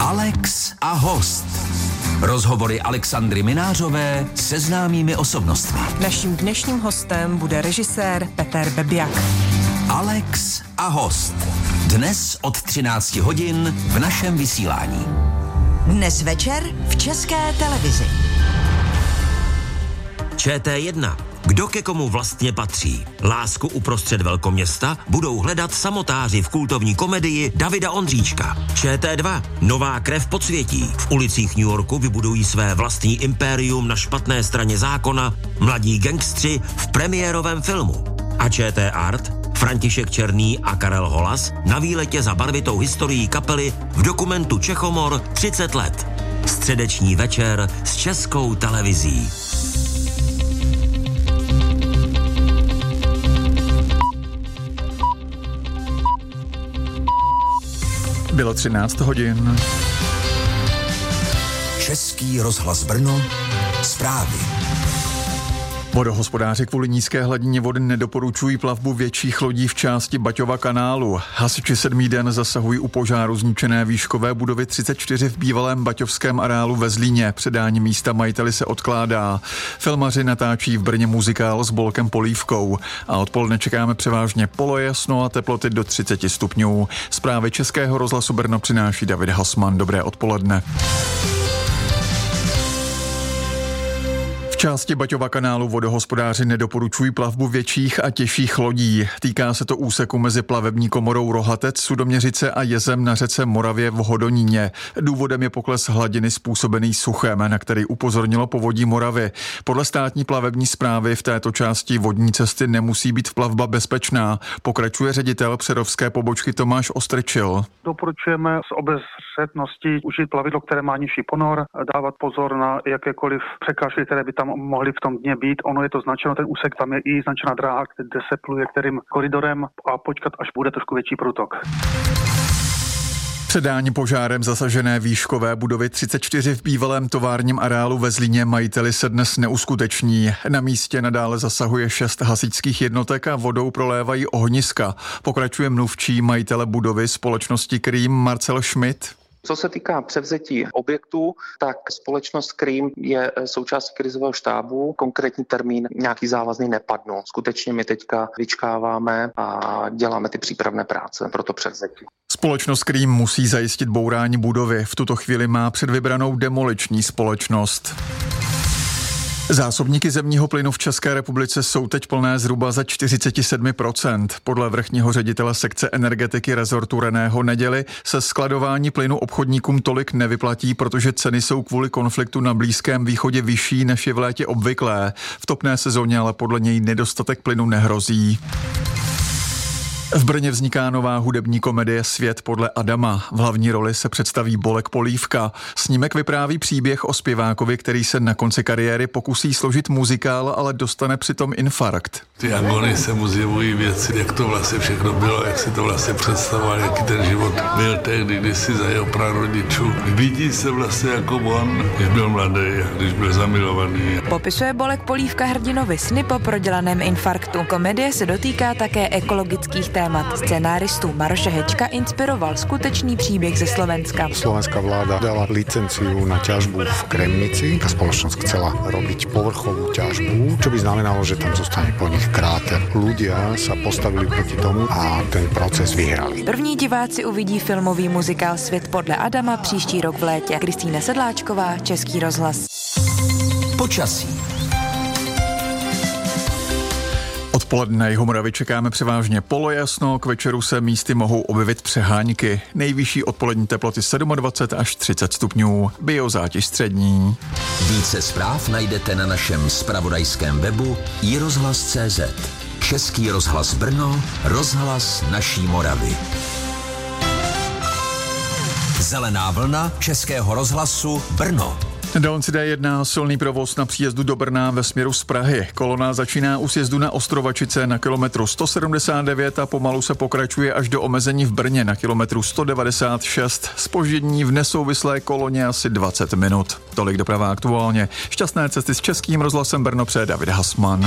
Alex a host. Rozhovory Alexandry Minářové se známými osobnostmi. Naším dnešním hostem bude režisér Peter Bebiak. Alex a host. Dnes od 13 hodin v našem vysílání. Dnes večer v České televizi. ČT1. Kdo ke komu vlastně patří? Lásku uprostřed velkoměsta budou hledat samotáři v kultovní komedii Davida Ondříčka. ČT2. Nová krev podsvětí. V ulicích New Yorku vybudují své vlastní impérium na špatné straně zákona mladí gangstři v premiérovém filmu. A ČT Art. František Černý a Karel Holas na výletě za barvitou historií kapely v dokumentu Čechomor 30 let. Středeční večer s Českou televizí. Bylo 13 hodin. Český rozhlas Brno. Zprávy. Vodohospodáři kvůli nízké hladině vody nedoporučují plavbu větších lodí v části Baťova kanálu. Hasiči 7. den zasahují u požáru zničené výškové budovy 34 v bývalém baťovském areálu ve Zlíně. Předání místa majiteli se odkládá. Filmaři natáčí v Brně muzikál s Bolkem Polívkou. A odpoledne čekáme převážně polojasno a teploty do 30 stupňů. Zprávy Českého rozhlasu Brno přináší David Hasman. Dobré odpoledne. V části Baťova kanálu vodohospodáři nedoporučují plavbu větších a těžších lodí. Týká se to úseku mezi plavební komorou Rohatec, Sudoměřice a jezem na řece Moravě v Hodoníně. Důvodem je pokles hladiny způsobený suchem, na který upozornilo Povodí Moravy. Podle státní plavební správy v této části vodní cesty nemusí být plavba bezpečná. Pokračuje ředitel přerovské pobočky Tomáš Ostrčil. Doporučujeme s obezřetností užít plavidlo, které má nižší ponor, dávat pozor na jakékoliv překážky, které by tam mohly v tom dně být. Ono je to značeno, ten úsek, tam je i značená dráha, kde se pluje kterým koridorem a počkat, až bude trošku větší průtok. Předání požárem zasažené výškové budovy 34 v bývalém továrním areálu ve Zlíně majiteli se dnes neuskuteční. Na místě nadále zasahuje 6 hasičských jednotek a vodou prolévají ohniska. Pokračuje mluvčí majitele budovy společnosti Krým Marcel Schmidt. Co se týká převzetí objektu, tak společnost Krým je součástí krizového štábu. Konkrétní termín nějaký závazný nepadl. Skutečně my teďka vyčkáváme a děláme ty přípravné práce pro to převzetí. Společnost Krým musí zajistit bourání budovy. V tuto chvíli má před vybranou demoliční společnost. Zásobníky zemního plynu v České republice jsou teď plné zhruba za 47%. Podle vrchního ředitele sekce energetiky rezortu Reného Neděly se skladování plynu obchodníkům tolik nevyplatí, protože ceny jsou kvůli konfliktu na Blízkém východě vyšší, než je v létě obvyklé. V topné sezóně ale podle něj nedostatek plynu nehrozí. V Brně vzniká nová hudební komedie Svět podle Adama. V hlavní roli se představí Bolek Polívka. Snímek vypráví příběh o zpěvákovi, který se na konci kariéry pokusí složit muzikál, ale dostane přitom infarkt. Ty agony se mu zjevují věci, jak to vlastně všechno bylo, jak si to vlastně představoval, jaký ten život byl tehdy, když si za jeho prarodičů. Vidí se vlastně jako on, když byl mladý, když byl zamilovaný. Popisuje Bolek Polívka hrdinovi sny po prodělaném infarktu. Komedie se dotýká také ekologických témat. Scenáristů Maroše Hečka inspiroval skutečný příběh ze Slovenska. Slovenská vláda dala licenciu na ťažbu v Kremnici. Tá spoločnosť chcela robiť povrchovú ťažbu, čo by znamenalo, že tam zostane po nich kráter. Ľudia sa postavili proti tomu a ten proces vyhrali. První diváci uvidí filmový muzikál Svět podle Adama příští rok v létě. Kristýna Sedláčková, Český rozhlas. Počasí. Odpoledne Jihomoravy čekáme převážně polojasno, k večeru se místy mohou objevit přehánky. Nejvyšší odpolední teploty 27 až 30 stupňů, biozátěž střední. Více zpráv najdete na našem zpravodajském webu iRozhlas.cz. Český rozhlas Brno, rozhlas naší Moravy. Zelená vlna Českého rozhlasu Brno. Dálnici D1 silný provoz na příjezdu do Brna ve směru z Prahy. Kolona začíná u sjezdu na Ostrovačice na kilometru 179 a pomalu se pokračuje až do omezení v Brně na kilometru 196. Zpoždění v nesouvislé koloně asi 20 minut. Tolik doprava aktuálně. Šťastné cesty s Českým rozhlasem Brno přeje David Hasman.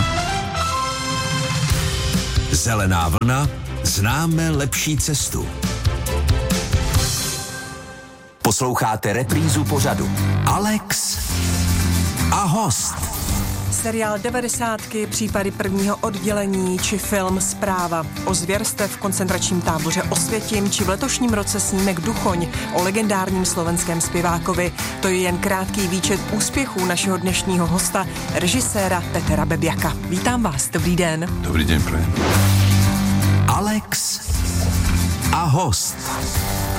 Zelená vlna. Známe lepší cestu. Posloucháte reprízu pořadu Alex a host. Seriál 90, případy prvního oddělení či film Zpráva o zvěrstev v koncentračním táboře Osvětim či v letošním roce snímek Duchoň o legendárním slovenském zpěvákovi. To je jen krátký výčet úspěchů našeho dnešního hosta, režiséra Petera Bebiaka. Vítám vás, dobrý den. Dobrý den, prajem. Alex a host.